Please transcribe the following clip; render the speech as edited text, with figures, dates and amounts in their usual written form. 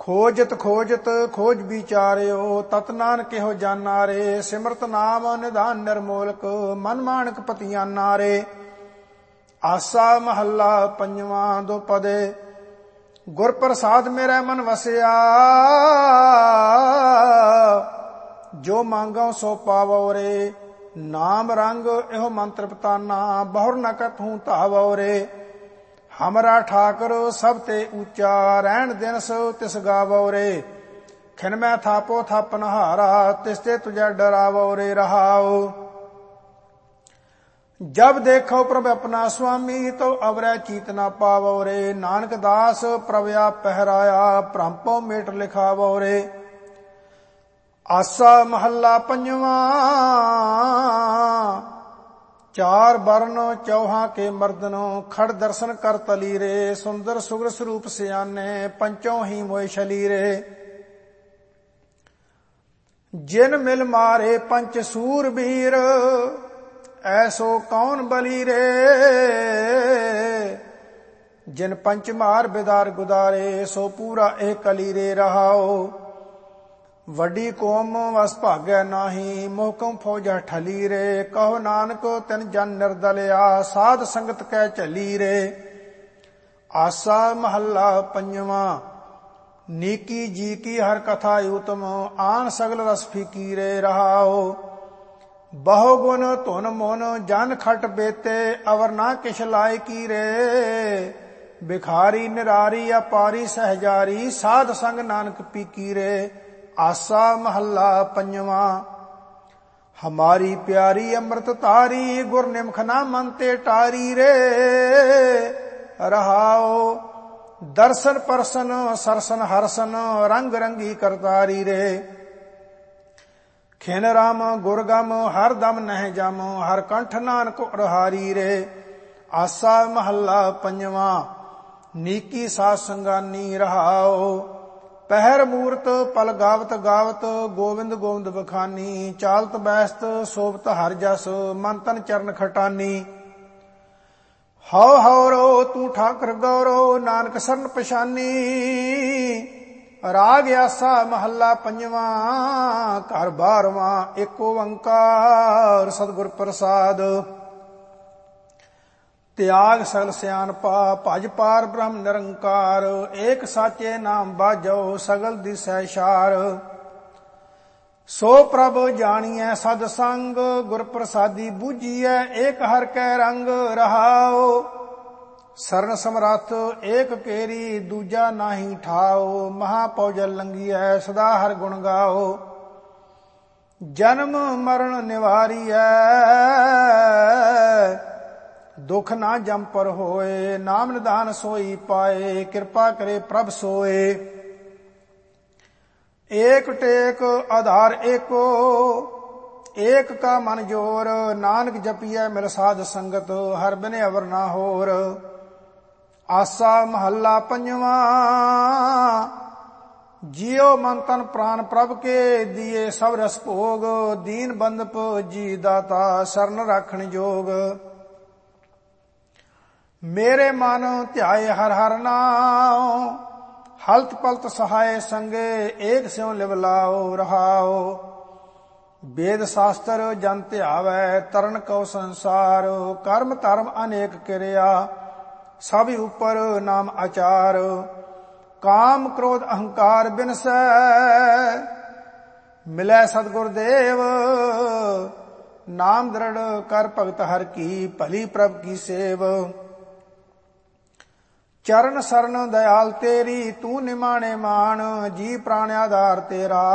खोजत खोजत खोज विचार्यो, तत नानक एहो जाना रे। सिमरत नाम निधान निर्मोलक, मन मानक पतियाना रे। आसा महला पंजवा दो पदे, गुर प्रसाद मेरा मन वसिया। जो मांगो सो पावो रे, नाम रंग एहो मंत्र पताना। बहुर न कथूं धावो रे, हमरा ठाकर सब ते ऊंचा। रहन दिन सो तिस गावो रे, खिन मैं थापो थापन हारा। तिसते तुझे डरावो रे रहाओ। जब देखो प्रभ अपना स्वामी, तो अवरै चीत न पावो रे। नानक दास प्रभ आप पहराया, भ्रमपो मेट लिखावो रे। आसा महला पंजवा, चार वर्ण चौहा के मर्दनो। खड़ दर्शन कर तली रे, सुंदर सुग्र स्वरूप सियाने। पंचों ही मोय छली रे, जिन मिल मारे पंच सूरबीर। ऐसो कौन बली रे, जिन पंच मार बिदार गुदारे। सो पूरा एक कली रे रहाओ। वड्डी कोम वस भाग्य नाही, मोहकम फौजा ठली रे। कहो नानक तिन जन निर्दलिया, साध संगत कै चली रे। आसा महला पंजवा, नीकी जी की हर कथा उत्तम। आन सगल रस फीकी रे रहाओ। बहु गुण धुन मुन जन खट बेते, अवर ना किश लायकी रे। भिखारी निरारी अपारी सहजारी, साध संग नानक पीकी रे। आसा महला पंजवा, हमारी प्यारी अमृत तारी। गुर निमख ना मन ते टारी रे रहाओ। दर्शन परसन सरसन हरसन, रंग रंगी करतारी रे। खिन राम गुरगम हर दम नह जम, हर कंठ नानक उड़हारी रे। आसा महला पंजवा, नीकी साध संगानी रहाओ। पहर मूरत पल गावत गावत, गोविंद गोविंद बखानी। चालत बैसत सोबत हर जस, मन तन चरण खटानी। हौ हौरो तू ठाकर गौरो, नानक सरन पछानी। राग आसा महला पंजवा, घर बारवा एक ओंकार। सतगुर प्रसाद त्याग सकल सियानपा, भज पार ब्रह्म निरंकार। एक साचे नाम बाजो, सगल दिसै शार। सो प्रभ जानिए सद संग, गुर प्रसादी बूझिए एक हर कै रंग रहाओ। सरन समरथ एक केरी, दूजा नाही ठाओ। महापौजल लंघिए सदा हर गुण गाओ। जन्म मरण निवारिए, दुख ना जम पर होए। नाम निदान सोई पाए, कृपा करे प्रभ सोए। एक टेक आधार एको, एक का मन जोर। नानक जपिए मिल साध संगत, हर बिन अवर ना होर। आसा महला पंजवा, जियो मन तन प्राण प्रभ के। दिए सब रस भोग, दीन बंदप जी दाता। शरण राखण जोग, मेरे मन ध्याए हर हर नाम। हलत पलत सहाय संगे, एक स्यों लिव लाओ रहाओ। वेद शास्त्र जन ध्यावै, तरन को संसार। कर्म धर्म अनेक किरिया, सब ऊपर नाम आचार। काम क्रोध अहंकार बिनसै, मिलै सतगुर देव। नाम दृढ़ कर भगत हर की, भली प्रभ की सेव। चरण सरन दयाल तेरी, तू निमाणे मान। जी प्राण आधार तेरा,